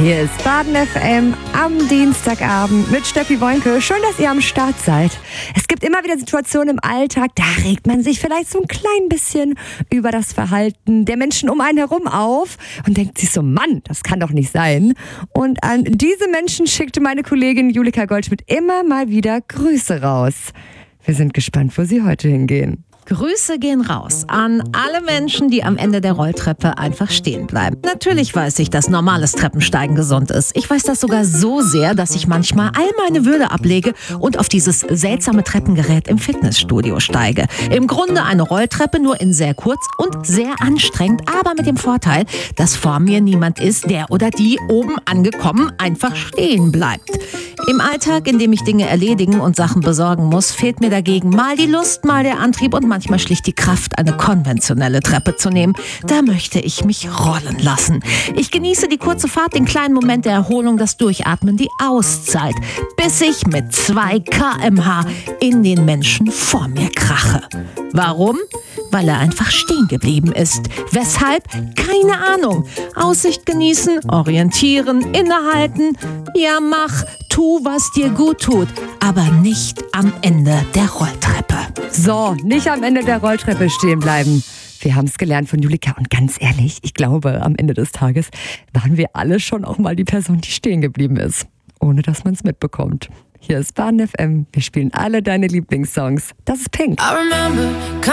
Hier ist Baden FM am Dienstagabend mit Steffi Woinke. Schön, dass ihr am Start seid. Es gibt immer wieder Situationen im Alltag, da regt man sich vielleicht so ein klein bisschen über das Verhalten der Menschen um einen herum auf und denkt sich so, Mann, das kann doch nicht sein. Und an diese Menschen schickte meine Kollegin Julika Goldschmidt immer mal wieder Grüße raus. Wir sind gespannt, wo sie heute hingehen. Grüße gehen raus an alle Menschen, die am Ende der Rolltreppe einfach stehen bleiben. Natürlich weiß ich, dass normales Treppensteigen gesund ist. Ich weiß das sogar so sehr, dass ich manchmal all meine Würde ablege und auf dieses seltsame Treppengerät im Fitnessstudio steige. Im Grunde eine Rolltreppe, nur in sehr kurz und sehr anstrengend, aber mit dem Vorteil, dass vor mir niemand ist, der oder die oben angekommen einfach stehen bleibt. Im Alltag, in dem ich Dinge erledigen und Sachen besorgen muss, fehlt mir dagegen mal die Lust, mal der Antrieb und manchmal schlicht die Kraft, eine konventionelle Treppe zu nehmen. Da möchte ich mich rollen lassen. Ich genieße die kurze Fahrt, den kleinen Moment der Erholung, das Durchatmen, die Auszeit, bis ich mit 2 km/h in den Menschen vor mir krache. Warum? Weil er einfach stehen geblieben ist. Weshalb? Keine Ahnung. Aussicht genießen, orientieren, innehalten. Ja, mach, tu, was dir gut tut, aber nicht am Ende der Rolltreppe. So, nicht am Ende der Rolltreppe stehen bleiben. Wir haben es gelernt von Julika und ganz ehrlich, ich glaube, am Ende des Tages waren wir alle schon auch mal die Person, die stehen geblieben ist, ohne dass man es mitbekommt. Hier ist Baden FM, wir spielen alle deine Lieblingssongs. Das ist Pink.